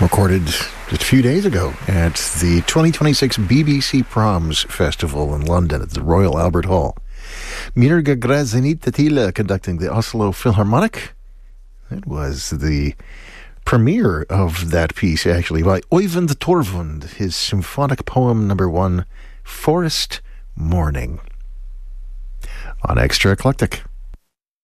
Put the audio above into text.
recorded just a few days ago at the 2026 BBC Proms Festival in London at the Royal Albert Hall. Mirga Grazinita conducting the Oslo Philharmonic. It was the premiere of that piece, actually, by Øyvind Torvund, his symphonic poem number 1, Forest Morning, on Extra Eclectic.